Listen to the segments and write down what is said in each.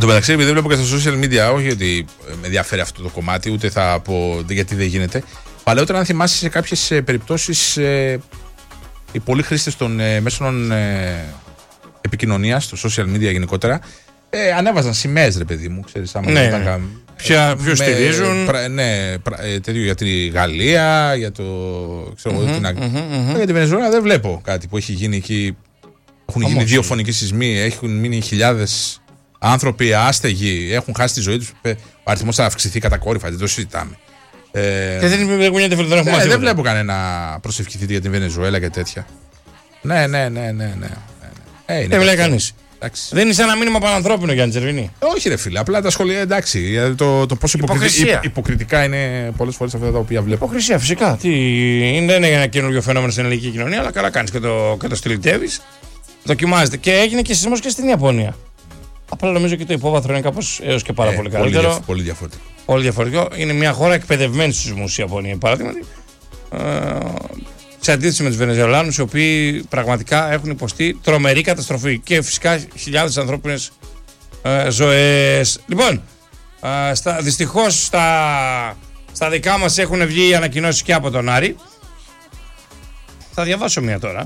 τω μεταξύ, επειδή βλέπω και στα social media, όχι ότι με ενδιαφέρει αυτό το κομμάτι, ούτε θα πω γιατί δεν γίνεται. Παλαιότερα, αν θυμάσαι, σε κάποιες περιπτώσεις οι πολλοί χρήστες των μέσων επικοινωνίας, στο social media γενικότερα, ανέβαζαν σημαίες, ρε παιδί μου. Ξέρεις, άμα ποιος στηρίζουν. Τέτοιο για τη Γαλλία, για το. Για τη Βενεζουέλα δεν βλέπω κάτι που έχει γίνει εκεί. Έχουν γίνει δύο φωνικοί σεισμοί, έχουν μείνει χιλιάδες άνθρωποι άστεγοι, έχουν χάσει τη ζωή τους. Ο αριθμός θα αυξηθεί κατακόρυφα, δεν το συζητάμε. Και δεν βλέπω κανένα προσευχηθεί για την Βενεζουέλα και τέτοια. Ναι. Δεν βλέπει κανείς. Δεν είναι ένα μήνυμα πανανθρώπινο, Γιάννη Τσερβινή. Όχι, ρε φίλε, απλά τα σχολεία εντάξει. Το πόσο υποκριτικά είναι πολλές φορές αυτά τα οποία βλέπω. Υποκρισία, φυσικά. Δεν είναι ένα καινούριο φαινόμενο στην ελληνική κοινωνία, αλλά καλά κάνεις και το στυλιτεύεις. Δοκιμάζεται. Και έγινε και σεισμός και στην Ιαπωνία. Απλά νομίζω και το υπόβαθρο είναι κάπως έως και πάρα πολύ καλύτερο. Πολύ διαφορετικό. Πολύ διαφορετικό. Είναι μια χώρα εκπαιδευμένη στους σεισμούς η Ιαπωνία, παράδειγμα. Σε αντίθεση με τους Βενεζουελάνους, οι οποίοι πραγματικά έχουν υποστεί τρομερή καταστροφή και φυσικά χιλιάδες ανθρώπινες ζωές. Λοιπόν, δυστυχώς στα δικά μας έχουν βγει οι ανακοινώσεις και από τον Άρη. Θα διαβάσω μία τώρα.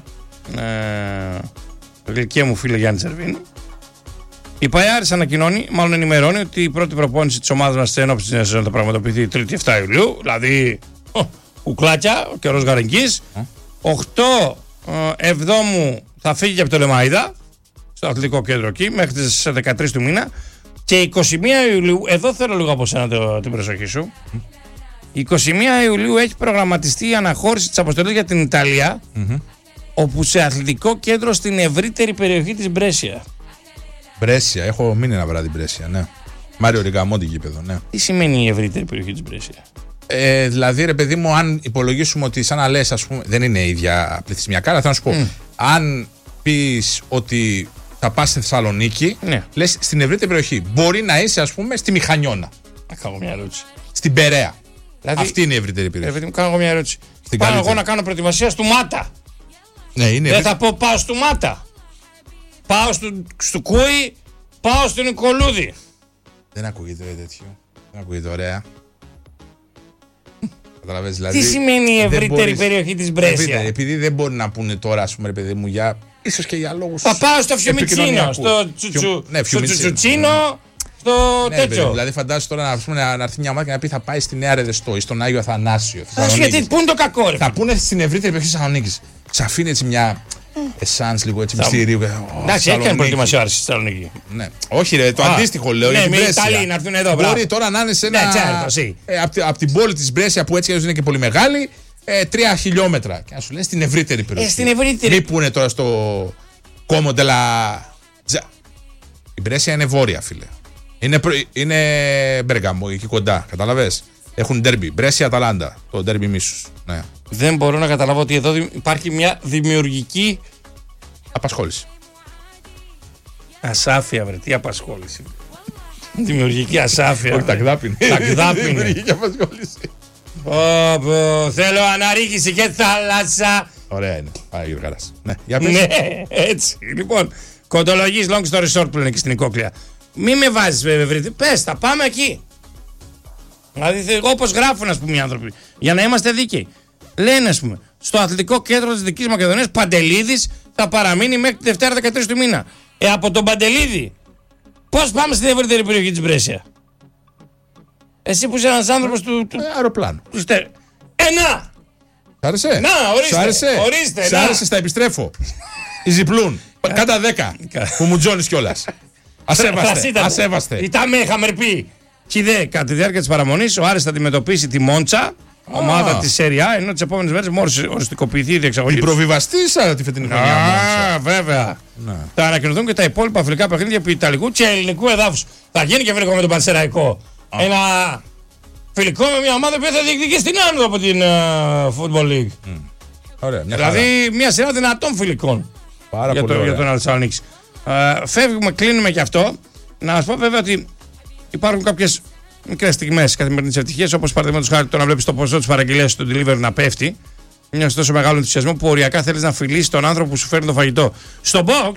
Γλυκέ μου φίλε Γιάννη Τσερβίνη. Η ΠΑΕ ανακοινώνει, μάλλον ενημερώνει, ότι η πρώτη προπόνηση της ομάδας μας της ένοπλης της νέας σεζόν θα πραγματοποιηθεί 3η 7 Ιουλίου, δηλαδή κουκλάκια, ο καιρός γαρενκής. 8 Εβδόμου θα φύγει και από το Λεμαΐδα, στο αθλητικό κέντρο εκεί, μέχρι τις 13 του μήνα. Και 21 Ιουλίου, εδώ θέλω λίγο από σένα την προσοχή σου. 21 Ιουλίου έχει προγραμματιστεί η αναχώρηση της αποστολής για την Ιταλία, όπου σε αθλητικό κέντρο στην ευρύτερη περιοχή της Μπρέσια. Μπρέσια, έχω μείνει ένα βράδυ Μπρέσια, ναι. Μάριο Ριγκαμόντι γήπεδο, ναι. Τι σημαίνει η ευρύτερη περιοχή της Μπρέσια? Δηλαδή, ρε παιδί μου, αν υπολογίσουμε ότι σαν να λες, ας πούμε, δεν είναι ίδια πληθυσμιακά, αλλά θέλω να σου πω, αν πεις ότι θα πας στη Θεσσαλονίκη, λες στην ευρύτερη περιοχή. Μπορεί να είσαι, ας πούμε, στη Μηχανιώνα. Να κάνω μια ερώτηση. Στην Περαία. Δηλαδή, αυτή είναι η ευρύτερη περιοχή. Μου κάνω μια ερώτηση. Πάω εγώ να κάνω προετοιμασία στο Μάτα. Ναι, είναι δεν θα πω πάω στο Μάτα. Πάω στο Κούι, πάω στο Νικολούδι. Δεν ακούγεται τέτοιο. Δεν ακούγεται ωραία. Δηλαδή, τι σημαίνει η ευρύτερη περιοχή της Μπρέσια? Επειδή δεν μπορεί να πούνε τώρα, ας πούμε, ρε παιδί μου, ίσως και για λόγους. Θα πάω στο Φιωμιτσίνο, στο Τσουτσουτσίνο, στο τέτοιο. Δηλαδή, φαντάζεσαι τώρα να έρθει μια ομάδα και να πει θα πάει στη Νέα Ρεδεστό ή στον Άγιο Αθανάσιο. Γιατί πού είναι το κακό, ρε? Θα πούνε στην ευρύτερη περιοχή της Θεσσαλονίκης. Σ' αφήνει έτσι μια εσάνς λίγο έτσι μυστηρίου. Εντάξει, έκανε προετοιμασία στη Θεσσαλονίκη. Ναι. Όχι, ρε, το αντίστοιχο λέω. Ναι, με Ιταλοί να έρθουν εδώ. Μπορεί τώρα να είναι σε ένα. Από την πόλη της Μπρέσια που έτσι είναι και πολύ μεγάλη, 3 χιλιόμετρα. Και να σου λένε στην ευρύτερη περιοχή. Στην ευρύτερη. Μη πούνε τώρα στο Κόμοντελα. Η Μπρέσια είναι βόρεια, φίλε. Είναι Μπέργαμο, εκεί κοντά. Καταλαβες. Έχουν ντέρμπι. Μπρέσια-Αταλάντα. Το ντέρμπι μίσους. Ναι. Δεν μπορώ να καταλάβω ότι εδώ υπάρχει μια δημιουργική απασχόληση. Ασάφεια, βρε, τι απασχόληση. Δημιουργική ασάφεια. Όχι, τακδάπινη. Δημιουργική απασχόληση. Θέλω αναρρίχηση και θάλασσα. Ωραία είναι. Παναγίου Χαράς. Ναι, έτσι. Λοιπόν, κοντολογής long story short που λένε και στην Οικόκλεια. Μη με βάζεις, βέβαια, πες, θα πάμε εκεί. Δηλαδή, όπως γράφουν, ας πούμε, οι άνθρωποι, για να είμαστε δίκαιοι. Λένε, ας πούμε, στο αθλητικό κέντρο της Δυτικής Μακεδονίας, Παντελίδης θα παραμείνει μέχρι τη Δευτέρα 13 του μήνα. Από τον Παντελίδη, πώς πάμε στην ευρύτερη περιοχή της Μπρέσια? Εσύ που είσαι ένας άνθρωπος του αεροπλάνου. Να! Σ' άρεσε? Να, ορίστε. Σ' άρεσε, στα επιστρέφω. Οι ζυπλούν. Κάτα 10. Που μου τζώνεις κιόλας. Ασέβαστε. Ητάμε, χαμερπή. Κοίτα, κατά τη διάρκεια της παραμονής, ο Άρης θα αντιμετωπίσει τη Μόντσα, ομάδα της Serie A, ενώ τις επόμενες μέρες μόλις οριστικοποιηθεί η διεξαγωγή. Η προβιβαστήσα τη φετινή χρονιά. Βέβαια. Θα ανακοινωθούν και τα υπόλοιπα αφρικά παιχνίδια επί ιταλικού και ελληνικού εδάφους. Θα γίνει και φιλικό με τον Πανσεραϊκό. Ένα φιλικό με μια ομάδα που θα διεκδικήσει την άνοδο από την Football League. Ωραία, δηλαδή μια σειρά δυνατών φιλικών για τον Αλσαλονίκη. Φεύγουμε, κλείνουμε και αυτό. Να σας πω βέβαια ότι υπάρχουν κάποιες μικρές στιγμές καθημερινής ευτυχίας, όπως παραδείγματος χάρη το να βλέπεις το ποσό της παραγγελίας του delivery να πέφτει. Νιώθεις τόσο μεγάλο ενθουσιασμό που οριακά θέλεις να φιλήσεις τον άνθρωπο που σου φέρνει το φαγητό. Στο box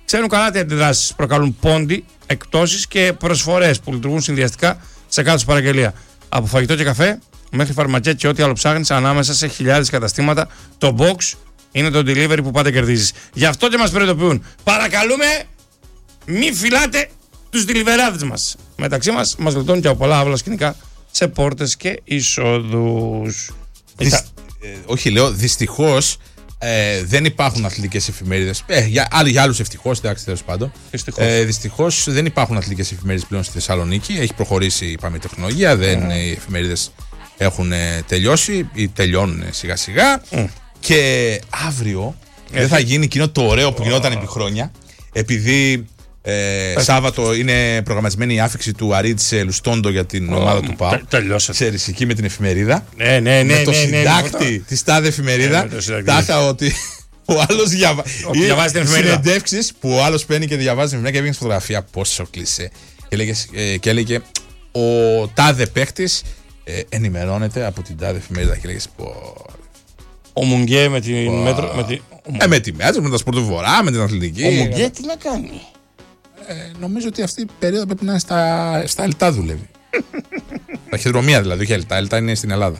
Ξέρουν καλά τι αντιδράσεις προκαλούν πόντι, εκπτώσεις και προσφορές που λειτουργούν συνδυαστικά σε κάθε σου παραγγελία. Από φαγητό και καφέ μέχρι φαρμακεία και ό,τι άλλο ψάχνεις ανάμεσα σε χιλιάδες καταστήματα, το Box είναι το delivery που πάντα κερδίζεις. Γι' αυτό και μας προειδοποιούν. Παρακαλούμε, μη φυλάτε τους deliverάδες μας. Μεταξύ μας γλιτώνουν και από πολλά άβολα σκηνικά σε πόρτες και εισόδους. Όχι, λέω δυστυχώς δεν υπάρχουν αθλητικές εφημερίδες. Για άλλους ευτυχώς, εντάξει, τέλος πάντων. Δυστυχώς δεν υπάρχουν αθλητικές εφημερίδες πλέον στη Θεσσαλονίκη. Έχει προχωρήσει η τεχνολογία, οι εφημερίδες έχουν τελειώσει ή τελειώνουν σιγά σιγά. Και αύριο δεν θα γίνει εκείνο το ωραίο που γινόταν επί χρόνια. Επειδή Σάββατο είναι προγραμματισμένη η άφιξη του Αρίτς Λουστόντο για την ομάδα του ΠΑΟ. Ξέρεις, εκεί με την εφημερίδα. Με το συντάκτη της τάδε εφημερίδα. Τάχα ότι ο άλλος διαβάζει την εφημερίδα. Συνεντεύξεις που ο άλλος παίρνει και διαβάζει την εφημερίδα και έβγαινε φωτογραφία. Πόσο κλεισέ. Και έλεγε ο τάδε παίκτης ενημερώνεται από την τάδε εφημερίδα. Και έλεγε ο Μουγγέ με την μέτρο. Με τη μέτρο, με τα σπορ του Βορρά, με την αθλητική. Ο Μουγγέ τι να κάνει. Νομίζω ότι αυτή η περίοδο πρέπει να είναι στα Ελτά δουλεύει. Τα χειδρομεία δηλαδή, όχι Ελτά. Ελτά είναι στην Ελλάδα.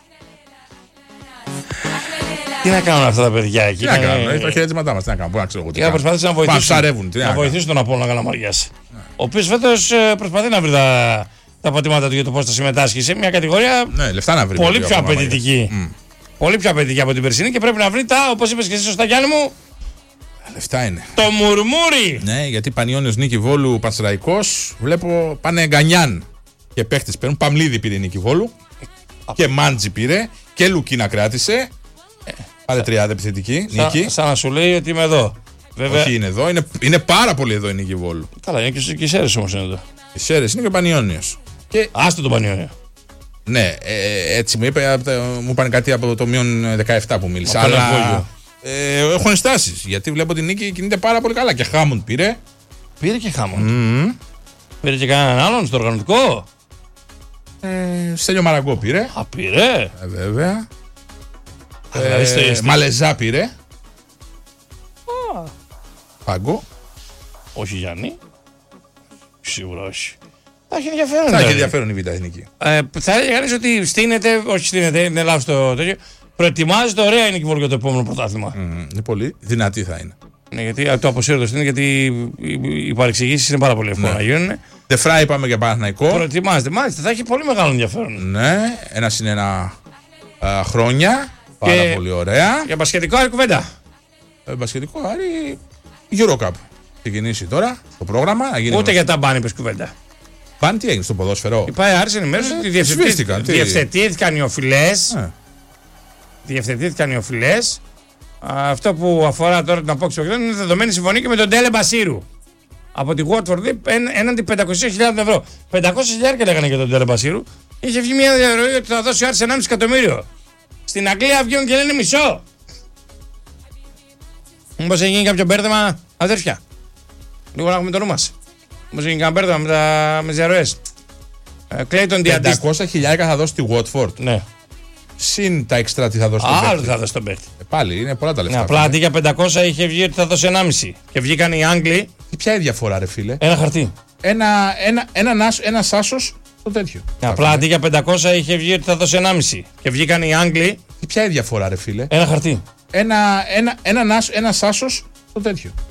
Τι να κάνουν αυτά τα παιδιά εκεί. Τι να κάνουν, τα χαιρετήματά μας. Τι να κάνουν, πού να ξέρω εγώ τι. Να προσπαθήσουν να βοηθήσουν τον Απόλλωνα Καλαμαριάς. Ο οποίος φέτος προσπαθεί να βρει τα πατήματα του για το πώς θα συμμετάσχει σε μια κατηγορία πολύ πιο απαιτητική. Πολύ πιο απαιτητική από την περσινή και πρέπει να βρει όπως είπες και εσύ σωστά, Γιάννη μου. Λεφτά είναι. Το μουρμούρι! Ναι, γιατί Πανιώνιος Νίκη Βόλου Πανσεραϊκός, βλέπω πάνε Γκανιάν και παίχτες παίρνουν. Παμλίδη πήρε η Νίκη Βόλου και Μάντζι πήρε και Λουκίνα κράτησε. Πάρε 30 επιθετική νίκη. Σαν να σου λέει ότι είμαι εδώ. Βέβαια... Όχι, είναι εδώ, είναι πάρα πολύ εδώ η Νίκη Βόλου. Καλά, είναι και οι Σέρες όμως είναι εδώ. Οι Σέρες είναι και ο Πανιώνιος. Και... Άστο τον Πανιώνιο. Ναι, έτσι μου είπε, μου είπαν κάτι από το μείον 17 που μίλησα. Αλλά έχω ενστάσεις γιατί βλέπω την Νίκη κινείται πάρα πολύ καλά. Και Χάμοντ πήρε. Πήρε και Χάμοντ. Πήρε και κανέναν άλλον στο οργανωτικό. Στέλιο Μαραγκό πήρε. Α, πήρε. Βέβαια. Μαλεζά πήρε. Πάγκο. Όχι Γιάννη. Σίγουρα όχι. Θα έχει ενδιαφέρον. Θα έχει ενδιαφέρον η Β' Εθνική. Θα έλεγε κανείς ότι στείνεται, όχι στείνεται, είναι λάθος το τέτοιο. Προετοιμάζεται ωραία η Νίκη Βόλου για το επόμενο πρωτάθλημα. Είναι πολύ δυνατή θα είναι. Ναι, γιατί το αποσύρω το στείνει, γιατί οι παρεξηγήσεις είναι πάρα πολύ εύκολο να γίνουν. Δεφρά είπαμε για Παναθηναϊκό. Προετοιμάζεται, μάλιστα θα έχει πολύ μεγάλο ενδιαφέρον. Ναι, ένα είναι ένα χρόνια. Πάρα πολύ ωραία. Για μπασκετικό Άρη κουβέντα. Μπασκετικό Άρη Eurocup. Ξεκινήσει τώρα το πρόγραμμα. Ούτε για τα μπάν είπες κουβέντα. Μπάν τι έγινε στο ποδόσφαιρο. Η ΠΑΕ Άρης ενημέρωσε ότι διευθετήθηκαν οι οφειλές. Διευθετήθηκαν οι οφειλές. Αυτό που αφορά τώρα την απόκτηση των είναι δεδομένη συμφωνία και με τον Ντέλε Μπασίρου. Από τη Watford έναντι 500.000 ευρώ. 500.000 λέγανε για τον Ντέλε Μπασίρου. Είχε βγει μια διαρροή ότι θα δώσει ο Άρης 1,5 εκατομμύριο. Στην Αγγλία βγαίνουν και λένε μισό. Μήπως έχει γίνει κάποιο μπέρδεμα, αδέρφια. Λίγο να έχουμε το νου μας. Μήπως έχει γίνει κάποιο μπέρδεμα με τις διαρροές. Κλέιτον Διαντίστη. 500.000 θα δώσει τη Watford. Ναι. Συν τα εξτρά τι θα δώσει τον παίκτη. Άλλο θα δώσει τον παίκτη. Πάλι είναι πολλά τα λεφτά. Απλά αντί για 500 είχε βγει ότι θα δώσει 1,5. Και βγήκαν οι Άγγλοι. Ποια είναι η διαφορά, ρε φίλε. Ένα χαρτί. Ένα άσος στο τέτοιο. Απλά αντί για 500 είχε βγει ότι θα δώσει 1,5. Και βγήκαν οι Άγγλοι. Ποια είναι η διαφορά, ρε φίλε. Ένα χαρτί. Ένα άσος στο τέτοιο.